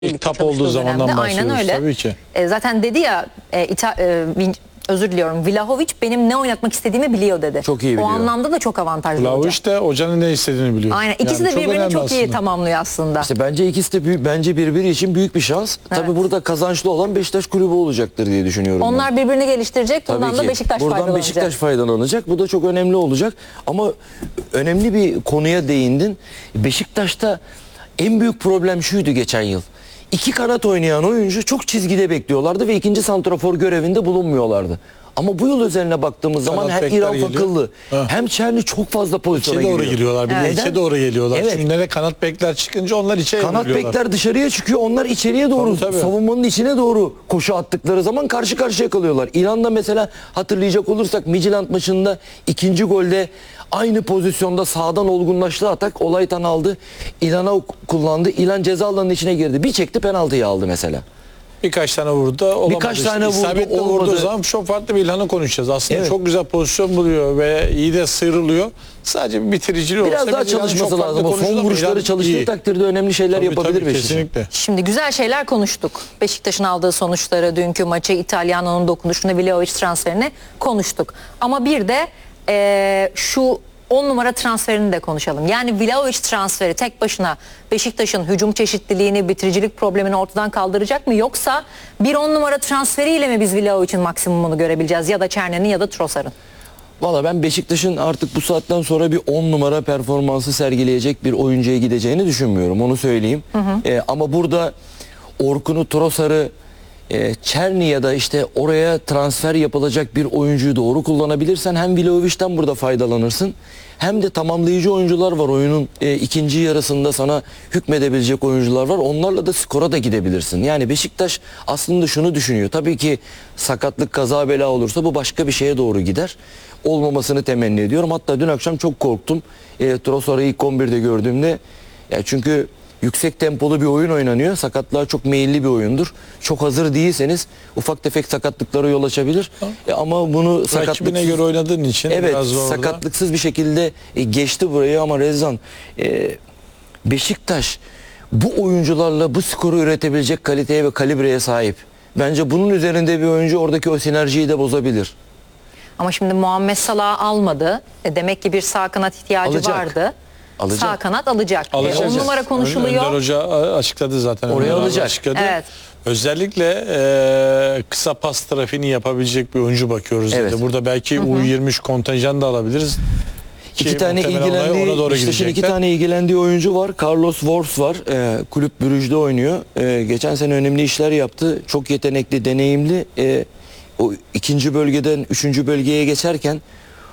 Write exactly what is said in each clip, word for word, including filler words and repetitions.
İlk tap olduğu zamandan bahsediyoruz. Aynen öyle. Tabii ki. E, zaten dedi ya e, İta, e, Vin, özür diliyorum, Vlahovic benim ne oynatmak istediğimi biliyor dedi. Çok iyi biliyor. O anlamda da çok avantajlı Vlahovic hoca. de hocanın ne istediğini biliyor. Aynen, ikisi Yani de birbirini çok, önemli iyi aslında. tamamlıyor aslında. İşte bence ikisi de büyük, bence birbiri için büyük bir şans. Evet. Tabii burada kazançlı olan Beşiktaş kulübü olacaktır diye düşünüyorum. Onlar ben. birbirini geliştirecek. Tabii Bundan da ki. Beşiktaş Buradan faydalanacak. Beşiktaş faydalanacak. Bu da çok önemli olacak. Ama önemli bir konuya değindin. Beşiktaş'ta en büyük problem şuydu geçen yıl. İki kanat oynayan oyuncu çok çizgide bekliyorlardı ve ikinci santrafor görevinde bulunmuyorlardı. Ama bu yıl özeline baktığımız zaman Kanat hem bekler İrfan geliyor. Fakıllı Ha. hem Çerni çok fazla pozisyona İçe doğru giriyor. giriyorlar. Bir de Evet. içe doğru geliyorlar. Evet. Çünkü nereye kanat bekler çıkınca onlar içe Kanat evriliyorlar. bekler dışarıya çıkıyor. Onlar içeriye doğru, Tabii, tabii. savunmanın içine doğru koşu attıkları zaman karşı karşıya kalıyorlar. İran'da mesela hatırlayacak olursak Midtjylland maçında ikinci golde aynı pozisyonda sağdan olgunlaştı atak. Olaytan aldı. İlan'a kullandı. İlan ceza alanının içine girdi. Bir çekti, penaltıyı aldı mesela. Birkaç tane vurdu da olamadı. Birkaç İşte tane vurdu, İsabetle olmadı. vurduğu zaman çok farklı bir İlhan'ı konuşacağız. Aslında Evet. çok güzel pozisyon buluyor ve iyi de sıyrılıyor. Sadece bir bitiriciliği olsa Biraz daha biz İlhan'ı çalışması çok farklı lazım. O son konuşuruz ama vuruşları İlhan çalıştığı iyi. takdirde önemli şeyler Tabii, yapabilir tabii, Beşiktaş. kesinlikle. Şimdi güzel şeyler konuştuk. Beşiktaş'ın aldığı sonuçları, dünkü maçı, İtalyano'nun dokunuşunu, Vlahovic transferini konuştuk. Ama bir de e, şu on numara transferini de konuşalım. Yani Vlahovic transferi tek başına Beşiktaş'ın hücum çeşitliliğini, bitiricilik problemini ortadan kaldıracak mı? Yoksa bir on numara transferiyle mi biz Vlahovic'in maksimumunu görebileceğiz? Ya da Çerne'nin ya da Trossard'ın? Valla ben Beşiktaş'ın artık bu saatten sonra bir on numara performansı sergileyecek bir oyuncuya gideceğini düşünmüyorum. Onu söyleyeyim. Hı hı. Ee, ama burada Orkun'u, Trossard'ı, e, Çerni ya da işte oraya transfer yapılacak bir oyuncuyu doğru kullanabilirsen hem Vlahovic'ten burada faydalanırsın. Hem de tamamlayıcı oyuncular var oyunun e, ikinci yarısında sana hükmedebilecek oyuncular var. Onlarla da skora da gidebilirsin. Yani Beşiktaş aslında şunu düşünüyor. Tabii ki sakatlık, kaza, bela olursa bu başka bir şeye doğru gider. Olmamasını temenni ediyorum. Hatta dün akşam çok korktum. E, Trossard'ı ilk on birde gördüğümde. Ya çünkü yüksek tempolu bir oyun oynanıyor. Sakatlığa çok meyilli bir oyundur. Çok hazır değilseniz ufak tefek sakatlıklara yol açabilir. E, ama bunu Rakibine sakatlıksız... göre oynadığın için Evet, biraz zor. sakatlıksız bir şekilde e, geçti burayı ama Rezan e, Beşiktaş bu oyuncularla bu skoru üretebilecek kaliteye ve kalibreye sahip. Bence bunun üzerinde bir oyuncu oradaki o sinerjiyi de bozabilir. Ama şimdi Muhammed Salah almadı. E, demek ki bir sağ kanat ihtiyacı Alacak. vardı. Alacak. Sağ kanat alacak. E, Alacak. on numara konuşuluyor. Önder Hoca açıkladı zaten. Oraya Önder abi alacak. Açıkladı. Evet. Özellikle e, kısa pas trafiğini yapabilecek bir oyuncu bakıyoruz. Evet. Dedi. Burada belki U yirmi üç kontenjan da alabiliriz. İki Ki tane muhtemelen olay ilgilendiği, ona doğru Beşiktaş'ın iki gidecekler. tane ilgilendiği oyuncu var. Carlos Wors var. E, kulüp Brugge'de oynuyor. E, geçen sene önemli işler yaptı. Çok yetenekli, deneyimli. E, o ikinci bölgeden üçüncü bölgeye geçerken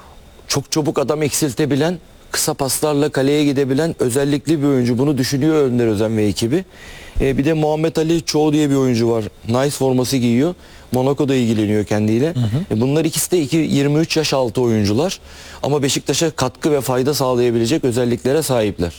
çok çabuk adam eksiltebilen, kısa paslarla kaleye gidebilen özellikli bir oyuncu. Bunu düşünüyor Önder Özen ve ekibi. E, bir de Muhammed Ali Çoğu diye bir oyuncu var. Nice forması giyiyor. Monaco'da ilgileniyor kendiyle. Hı hı. E, bunlar ikisi de iki, yirmi üç yaş altı oyuncular. Ama Beşiktaş'a katkı ve fayda sağlayabilecek özelliklere sahipler.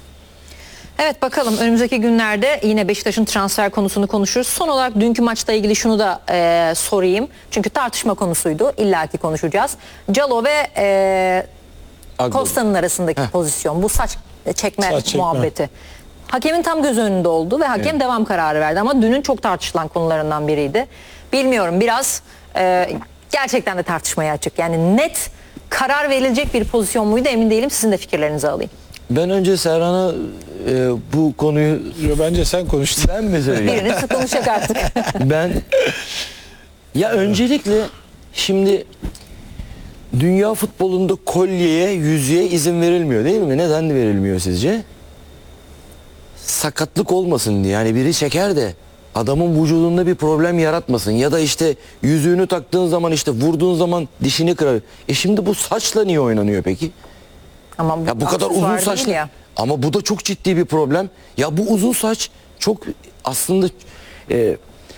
Evet, bakalım önümüzdeki günlerde yine Beşiktaş'ın transfer konusunu konuşuruz. Son olarak dünkü maçla ilgili şunu da e, sorayım. Çünkü tartışma konusuydu. İlla ki konuşacağız. Calo ve e, Agbo. Costa'nın arasındaki Heh. pozisyon. Bu saç çekme Saç çekme. muhabbeti. Hakemin tam göz önünde oldu ve hakem Evet. devam kararı verdi. Ama dünün çok tartışılan konularından biriydi. Bilmiyorum, biraz e, gerçekten de tartışmaya açık. Yani net karar verilecek bir pozisyon muydu emin değilim. Sizin de fikirlerinizi alayım. Ben önce Serhan'a e, bu konuyu Yo, bence sen konuştun. ben mi söyleyeyim? Biriniz konuşacak artık. Ben ya öncelikle şimdi dünya futbolunda kolyeye, yüzüğe izin verilmiyor değil mi? Neden verilmiyor sizce? Sakatlık olmasın diye. Yani biri çeker de adamın vücudunda bir problem yaratmasın. Ya da işte yüzüğünü taktığın zaman işte vurduğun zaman dişini kırar. E şimdi bu saçla niye oynanıyor peki? Ama bu, Ya bu kadar uzun aksesuar değil saçlı. ya. Ama bu da çok ciddi bir problem. Ya bu uzun saç çok aslında e,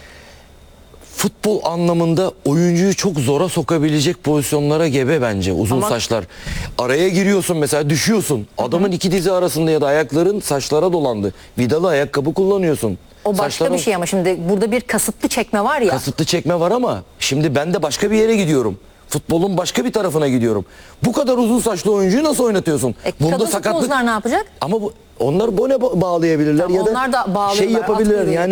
futbol anlamında oyuncuyu çok zora sokabilecek pozisyonlara gebe bence uzun Ama- saçlar. Araya giriyorsun mesela, düşüyorsun. Adamın iki dizi arasında ya da ayakların saçlara dolandı. Vidalı ayakkabı kullanıyorsun. O başka Saçların bir şey ama şimdi burada bir kasıtlı çekme var ya. kasıtlı çekme var ama şimdi ben de başka bir yere gidiyorum. Futbolun başka bir tarafına gidiyorum. Bu kadar uzun saçlı oyuncuyu nasıl oynatıyorsun? E, kadın futbolcular ne yapacak? Ama bu Onlar bone ba- bağlayabilirler Tamam, ya da onlar da bağlıyorlar, şey yapabilirler. atmıyor. Yani